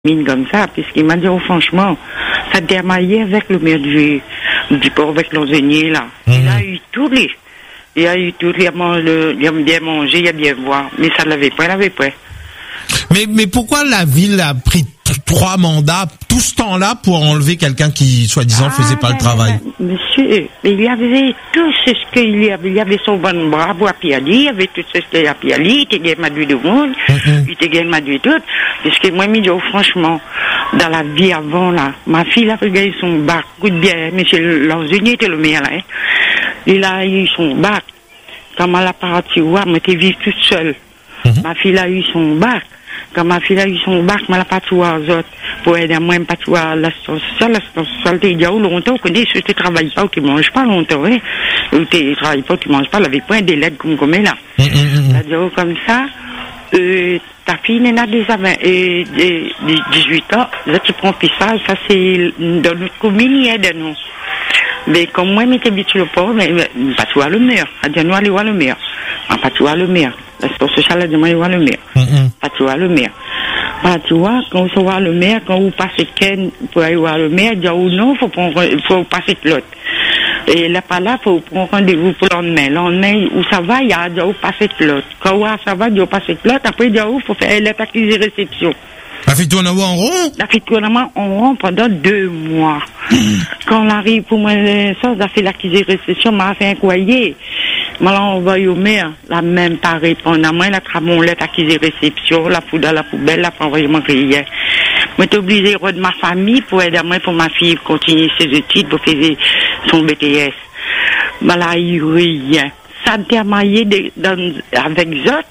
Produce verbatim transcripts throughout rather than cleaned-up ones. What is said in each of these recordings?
mine comme ça, puisqu'il m'a dit, oh, franchement, ça démaillait avec le maire du, du port, avec l'enseignant, là. Mmh. Il a eu tous les, il a eu tous les, il a bien mangé, il a bien voir, mais ça ne l'avait pas, il l'avait pas. Mais, mais pourquoi la ville a pris t- trois mandats, tout ce temps-là, pour enlever quelqu'un qui, soi-disant, ah, faisait pas ben, le travail? Monsieur, il y avait tout ce qu'il y avait. Il y avait son bon bras pour Piali, il y avait tout ce qu'il y a Piali, il était gagné de monde, il était gagné de tout. Parce que moi, je me dis, franchement, dans la vie avant, là, ma fille a gagné son bac, coup de bien, monsieur l'enseignant était le meilleur, là, hein. Il a eu son bac. Quand elle a parti, ouais, elle était vivre toute seule. Mm-hmm. Ma fille a eu son bac. Quand ma fille a eu son bac, elle n'a pas tout à autres. Pour aider moi, elle n'a pas tout à l'assistance sociale. L'assistance sociale, tu dis, longtemps, tu connais, si tu ne travailles pas ou tu ne manges pas longtemps, hein. Ou tu ne travailles pas ou tu ne manges pas, elle n'avait pas des lettres comme comme là. C'est-à-dire, comme ça, euh, ta fille n'a des euh, dix-huit ans, là, tu prends pissage, ça c'est dans notre commune, il y a des noms. Mais comme moi, je m'étais habitué au port, mais pas tout à le mur. Elle dit, nous, allons voir le mur. Pas tout à le mur. L'assistance sociale, elle dit, moi, allons voir le mur. Pas tout à le mur. Pas tu vois, quand vous voir le maire, quand vous passez Ken pour aller voir le maire, dit, ou non, faut prendre, faut passer l'autre. Et là, pas là, faut prendre rendez-vous pour le lendemain. Le lendemain, où ça va, il y a, dit, où passer l'autre. Quand ça va, dit, où passer l'autre. Après, dit, où faut faire lettre accusée réception. La fait tourner en rond? La fait tourner en rond pendant deux mois. Mmh. Quand on arrive pour moi, ça, ça fait l'accusé réception, m'a fait un courrier. Moi, là, on va au maire, la même pas répondre. Moi, la tramon lettre accusé réception, la foudre à la poubelle, la envoyer mon rien. Moi, t'es obligé de ma famille pour aider moi, pour ma fille continuer ses études, pour faire son B T S. Mais là, il n'y a rien. Ça t'a maillé avec Zot.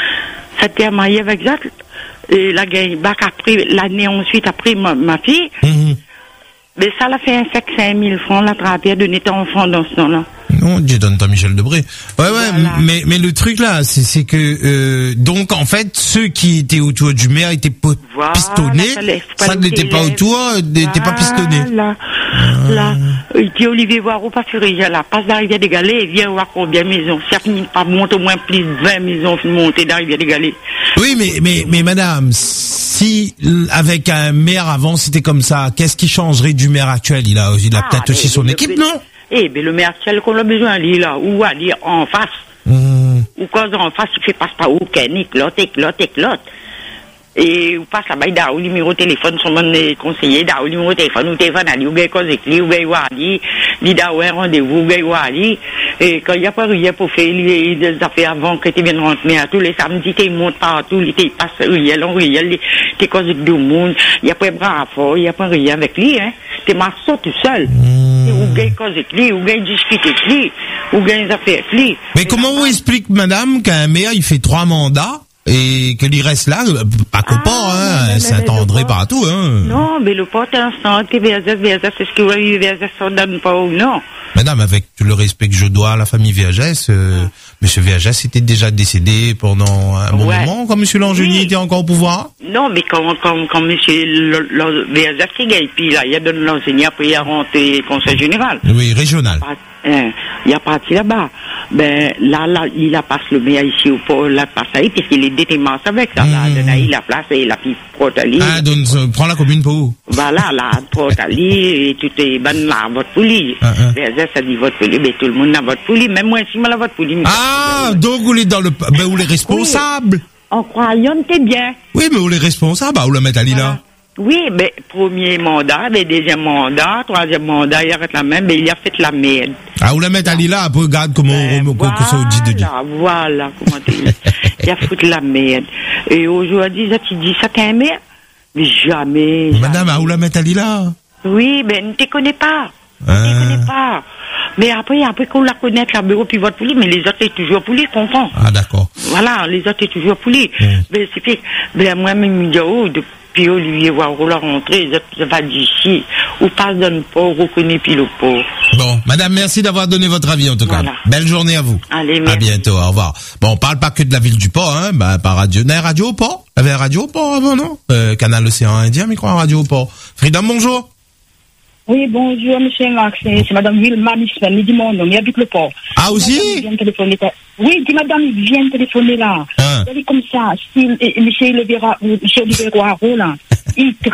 Ça t'a maillé avec Zot. Et la gagne bac après, l'année ensuite, après ma, ma fille. Mm-hmm. Mais ça l'a fait un chèque cinq mille francs, la travaillé de ton enfant dans ce temps-là. Non, Dieu donne ta Michel Debré. Ouais, ouais, voilà. mais, mais le truc là, c'est, c'est que, euh, donc, en fait, ceux qui étaient autour du maire étaient pas voilà, pistonnés. Ça ne l'était pas autour, n'était voilà, pas pistonné. Là, ah. là, il dit Olivier Voirou, pas sur rivière là, passe la rivière des Galets et viens voir combien de maisons. Si ça pas monter au moins plus de vingt maisons monter dans la rivière des Galets. Oui, mais, mais, mais madame, si, avec un maire avant c'était comme ça, qu'est-ce qui changerait du maire actuel? Il a, il a ah, peut-être aussi son équipe, non? Eh, ben, le maire actuel qu'on a besoin, lui, là, ou aller en face. Mmh. Ou quand en face, il fait passe pas où, qu'un éclote, éclote, éclote. Et, ou passe là-bas, il a au numéro de téléphone, son bon conseiller, il a au numéro de téléphone, ou téléphone, ali, ou bien, cause avec lui, ou bien, ali, il a un rendez-vous, ou bien, ali. Et quand il n'y a pas rien pour faire, il des affaires avant que tu viennes rentrer à tous les samedis, tu montes partout, tu passes, riel, on riel, tu causes avec tout le monde, il n'y a pas de bras fort, il n'y a pas rien avec lui, hein. Tu marches tout seul. Mmh. Ou gagne cause avec lui, ou gagne discuter avec lui, ou gagne des affaires avec lui. Mais et comment vous explique, madame, qu'un maire, il fait trois mandats? Et que lui reste là, pas que ah, pas, hein, Saint-André partout, hein. Non, mais le port est instant, que V S S, V S S, est-ce que vous avez V S S ne donne pas ou non? Madame, avec tout le respect que je dois à la famille V H S, euh, ah. Monsieur V H S était déjà décédé pendant un bon ouais. moment, quand Monsieur Langenier oui. était encore au pouvoir. Non, mais quand, quand, quand Monsieur le, le V H S est gagné, puis là, il a donné l'enseignant, après il a rentré conseil général. Oui, régional. Hein, il a parti là-bas. Ben, là, là, il a passé le maire ici au port, là, passe à puisqu'il est déterminé avec ça, là, mmh. il a placé la fille Protali. Ah, donc, euh, prends la commune pour où? Voilà, là, Protali, et tout est, ben, là, vote pour lui. Uh -huh. V S S a dit vote pour lui, ben, tout le monde a vote pour lui, même moi, si moi, la vote pour lui. Ah, donc, vous êtes dans le, ben, vous êtes responsable. Oui. En croyant, t'es bien. Oui, mais vous êtes responsable, où la mettre à l'île là? Oui, mais premier mandat, mais deuxième mandat, troisième mandat, il arrête la même, mais il a fait la merde. Ah, ou la mettre à l'île là, après, regarde comment on, voilà, que ça dit de dire. Voilà, comment tu dis. Il a foutu la merde. Et aujourd'hui, tu dis, ça t'es un merde? Mais jamais. Madame, ah, ou la mettre à l'île là? Oui, mais ne te connais pas. Ne ah. te connais pas. Mais après, après qu'on la connaît, la bureau, puis vote pour lui, mais les autres, c'est toujours pour lui, comprends? Ah, d'accord. Voilà, les autres, c'est toujours pour lui. Mmh. Mais c'est fait, mais moi-même, je dis, oh, puis Olivier voir la rentrée, ça va d'ici, ou pas donne pas, reconnaît puis le pauvre. Bon, madame, merci d'avoir donné votre avis, en tout cas. Voilà. Belle journée à vous. Allez, merci. À bientôt, au revoir. Bon, on parle pas que de la ville du Port, hein, bah, par radio, n'a radio au Port? Il y avait radio au Port avant, non? Euh, Canal Océan Indien, mais quoi, radio au Port. Freedom, bonjour. Oui, bonjour, monsieur Max. C'est madame Wilma Michel. Il dit mon nom, il habite le port. Ah, aussi? Oui, dit madame, il vient téléphoner là. Ah. Il dit comme ça, si monsieur le verra, monsieur le verra, là. Il